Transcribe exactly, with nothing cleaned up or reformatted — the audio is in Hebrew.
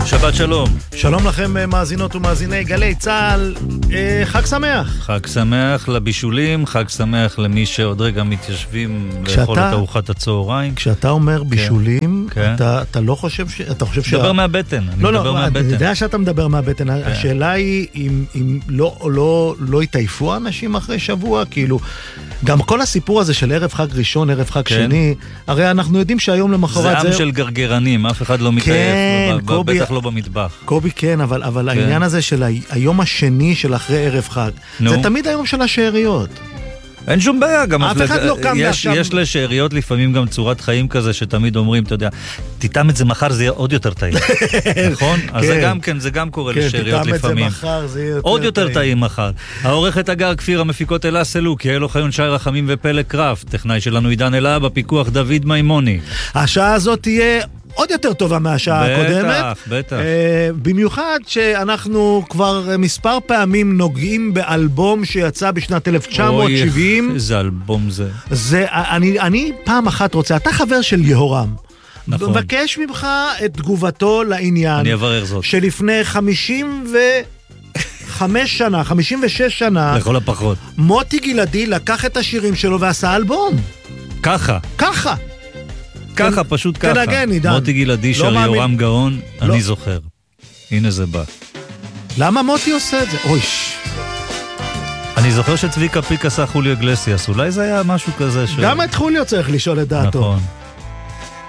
שבת שלום. שלום לכם מאזינות ומאזיני גלי צהל, אה, חג שמח. חג שמח לבישולים, חג שמח למי שעוד רגע מתיישבים לאכול את ארוחת הצהריים. כשאתה אומר בישולים, כן. אתה, אתה לא חושב ש... אתה חושב מדבר שה... מהבטן, אני לא, מדבר לא, מהבטן. אני יודע שאתה מדבר מהבטן, כן. השאלה היא אם, אם לא, לא, לא יתעייפו אנשים אחרי שבוע, כאילו... גם כל הסיפור הזה של ערב חג ראשון, ערב חג כן. שני, הרי אנחנו יודעים שהיום למחרת זה... זה עם של גרגרנים, אף אחד לא מתעייף, כן, ב- קובי... בטח לא במטבח. קובי כן, אבל, אבל כן. העניין הזה של היום השני של אחרי ערב חג, נו. זה תמיד היום של השאריות. אין שום בעיה, גם אף אחד לא קם יש, ועכשיו... יש לשאריות לפעמים גם צורת חיים כזה שתמיד אומרים, אתה יודע, תיתם את זה מחר זה יהיה עוד יותר טעים. נכון? אז זה גם כן, זה גם קורה לשאריות לפעמים. עוד יותר טעים מחר. העורכת הגר כפיר, המפיקות אלה סלוק, יעל אוחיון, שי רחמים ופלג קראפט, טכנאי שלנו עידן אלה, בפיקוח דוד מימוני. השעה הזאת תהיה עוד יותר טובה מהשעה הקודמת. בטח, בטח. במיוחד שאנחנו כבר מספר פעמים נוגעים באלבום שיצא בשנת אלף תשע מאות שבעים. אוי, איזה אלבום זה. זה, אני, אני פעם אחת רוצה, אתה חבר של יהורם. נכון. מבקש ממך את תגובתו לעניין. אני אברר זאת. שלפני חמישים וחמש שנה, חמישים ושש שנה, לכל הפחות. מוטי גלעדי לקח את השירים שלו ועשה אלבום. ככה. ככה. ככה, פשוט ככה. תנגן, עידן. מוטי גלעדי שר יורם גאון, אני זוכר. הנה זה בא. למה מוטי עושה את זה? אוי. אני זוכר שצביקה פיק עשה חוליו אגלסיאס, אולי זה היה משהו כזה ש... גם את חוליו צריך לשאול את דעתו. נכון.